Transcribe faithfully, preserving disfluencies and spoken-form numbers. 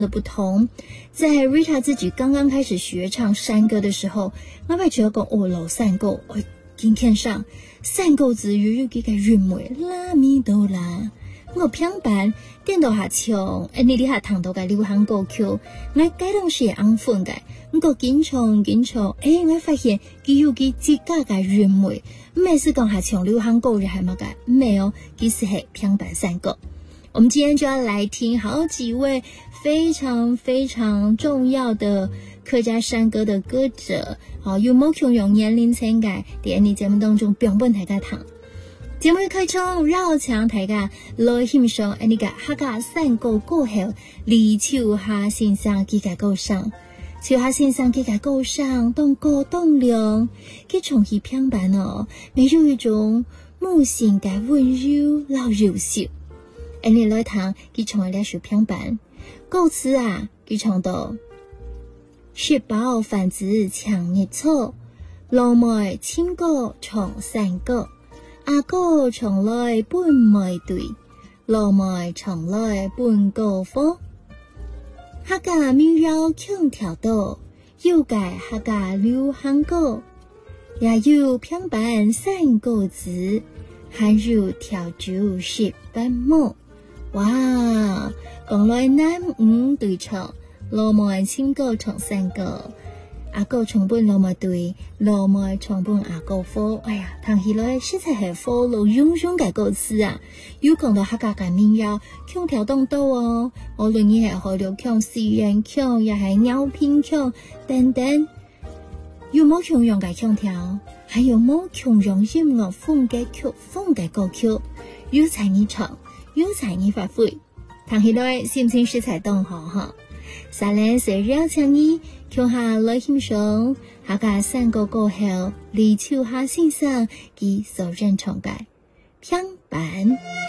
的不同。在 Rita 自己刚刚开始学唱山歌的时候，我咪觉得讲哦，老山歌，我今天上山歌字语有几个韵味，拉咪哆啦。我平板电脑下唱，哎，你哩下弹到个流行歌曲，我改动是安分嘅，我经常经常，哎，我发现佢有佢自家嘅韵味，唔係是講下唱流行歌係乜嘅，沒有，其實係平板山歌。我們今天就要來聽好幾位非常非常重要的客家山歌的歌者，好，有冇強用年齡層嘅，喺你節目當中標本大家聽。節目開場，繞牆大家來欣賞呢個客家山歌歌後，李秋霞先生佢嘅歌聲。秋霞先生佢嘅歌聲動歌動量，佢從佢平板哦，沒有一種母性嘅溫柔老柔秀。誒，你來聽佢唱嘅呢首平板，歌詞啊，佢唱到：雪寶泛指長日草，老妹千個長山歌。阿哥從來搬妹對，老妹從來搬高峰。客家民謠腔調到，有解客家流行歌，也有平板山歌詞，還有調酒十八幕。哇！講來男女對唱，老妹千個長山歌。阿哥重本老妹對，老妹重本阿哥科，哎呀，聽起來實在係火爐湧湧嘅歌詞啊！有講到客家嘅民謠，腔調當到哦，無論你係河流腔、四人腔，也係鳥片腔等等，有冇強用嘅腔調，還有冇強用音樂風嘅曲風嘅歌曲，有才你唱，有才你發揮，聽起來是唔是實在當好哈？沙蘭是繞牆衣，強下來欣賞客家山歌歌後，李秋霞先生佢所認唱嘅平板。